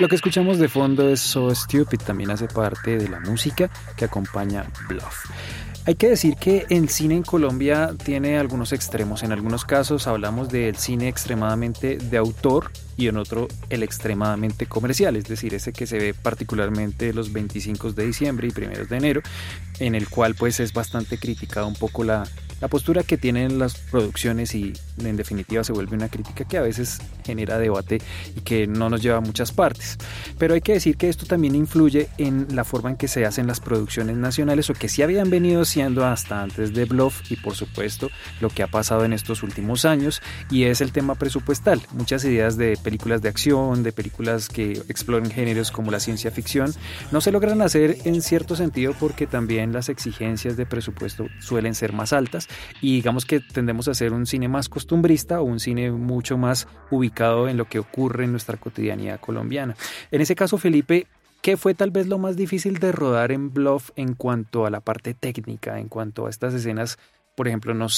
Lo que escuchamos de fondo es So Stupid, también hace parte de la música que acompaña Bluff. Hay que decir que el cine en Colombia tiene algunos extremos. En algunos casos hablamos del cine extremadamente de autor y en otro el extremadamente comercial, es decir, ese que se ve particularmente los 25 de diciembre y 1 de enero, en el cual pues es bastante criticada un poco la postura que tienen las producciones y en definitiva se vuelve una crítica que a veces genera debate y que no nos lleva a muchas partes. Pero hay que decir que esto también influye en la forma en que se hacen las producciones nacionales o que sí habían venido siendo hasta antes de Bluff y por supuesto lo que ha pasado en estos últimos años y es el tema presupuestal. Muchas ideas de películas de acción, de películas que exploran géneros como la ciencia ficción no se logran hacer en cierto sentido porque también las exigencias de presupuesto suelen ser más altas y digamos que tendemos a hacer un cine más costumbrista o un cine mucho más ubicado en lo que ocurre en nuestra cotidianidad colombiana. En ese caso, Felipe, ¿qué fue tal vez lo más difícil de rodar en Bluff en cuanto a la parte técnica, en cuanto a estas escenas, por ejemplo, no